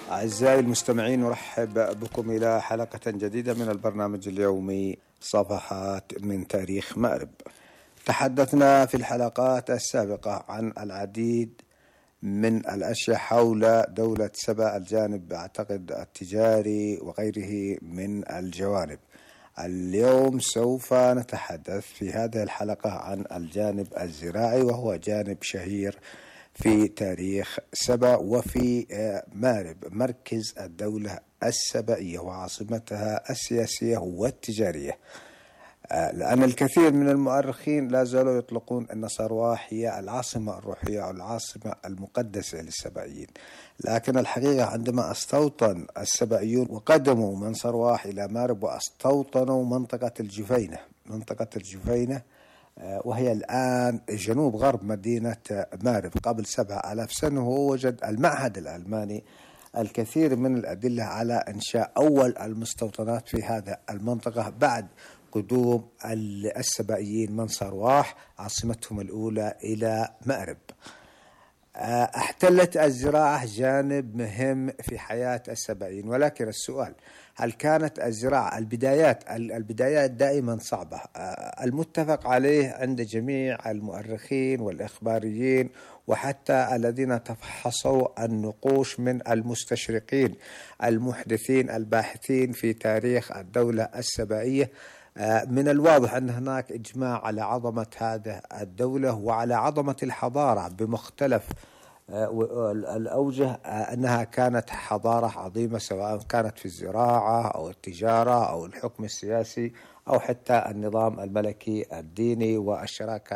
أعزائي المستمعين، نرحب بكم إلى حلقة جديدة من البرنامج اليومي صفحات من تاريخ مأرب. تحدثنا في الحلقات السابقة عن العديد من الأشياء حول دولة سبأ، الجانب أعتقد التجاري وغيره من الجوانب. اليوم سوف نتحدث في هذه الحلقة عن الجانب الزراعي، وهو جانب شهير في تاريخ سبأ وفي مأرب، مركز الدولة السبئية وعاصمتها السياسية والتجارية. لأن الكثير من المؤرخين لا زالوا يطلقون أن صرواح هي العاصمة الروحية أو العاصمة المقدسة للسبئيين، لكن الحقيقة عندما استوطن السبئيون وقدموا من صرواح إلى مأرب واستوطنوا منطقة الجفينة وهي الآن جنوب غرب مدينة مأرب قبل 7000 سنة، ووجد المعهد الألماني الكثير من الأدلة على إنشاء أول المستوطنات في هذا المنطقة بعد قدوم السبئيين من صرواح عاصمتهم الأولى إلى مأرب. احتلت الزراعة جانب مهم في حياة السبئيين، ولكن السؤال: هل كانت الزراعة البدايات دائما صعبة؟ المتفق عليه عند جميع المؤرخين والإخباريين وحتى الذين تفحصوا النقوش من المستشرقين المحدثين الباحثين في تاريخ الدولة السبئية، من الواضح أن هناك إجماع على عظمة هذه الدولة وعلى عظمة الحضارة بمختلف الأوجه، أنها كانت حضارة عظيمة، سواء كانت في الزراعة أو التجارة أو الحكم السياسي أو حتى النظام الملكي الديني والشراكة